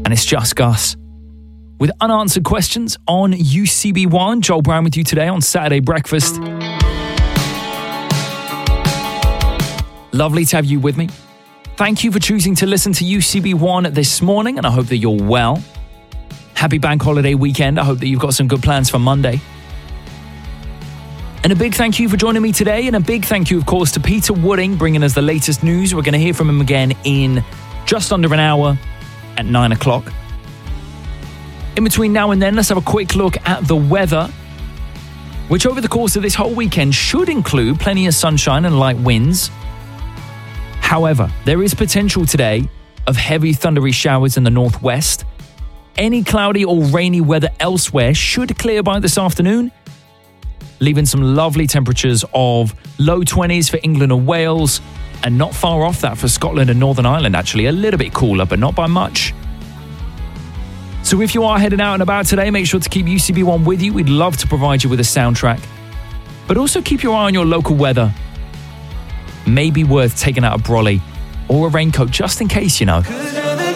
and it's just Gus. With unanswered questions on UCB1, Joel Brown with you today on Saturday Breakfast. Lovely to have you with me. Thank you for choosing to listen to UCB1 this morning, and I hope that you're well. Happy bank holiday weekend. I hope that you've got some good plans for Monday. And a big thank you for joining me today, and a big thank you, of course, to Peter Wooding, bringing us the latest news. We're going to hear from him again in just under an hour at 9 o'clock. In between now and then, let's have a quick look at the weather, which over the course of this whole weekend should include plenty of sunshine and light winds. However, there is potential today of heavy thundery showers in the northwest. Any cloudy or rainy weather elsewhere should clear by this afternoon, leaving some lovely temperatures of low 20s for England and Wales, and not far off that for Scotland and Northern Ireland, actually. A little bit cooler, but not by much. So if you are heading out and about today, make sure to keep UCB1 with you. We'd love to provide you with a soundtrack. But also keep your eye on your local weather. May be worth taking out a brolly or a raincoat just in case, you know.